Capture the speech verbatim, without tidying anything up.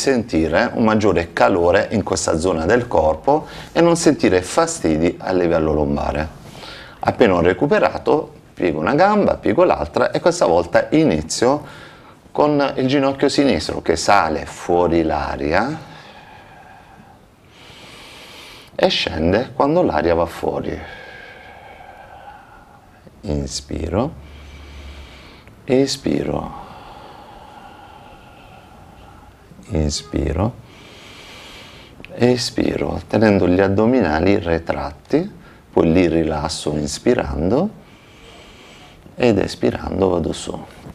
sentire un maggiore calore in questa zona del corpo e non sentire fastidi a livello lombare. Appena ho recuperato, piego una gamba, piego l'altra e questa volta inizio con il ginocchio sinistro che sale fuori l'aria e scende quando l'aria va fuori. Inspiro, espiro, inspiro, espiro, tenendo gli addominali retratti, poi li rilasso inspirando ed espirando vado su.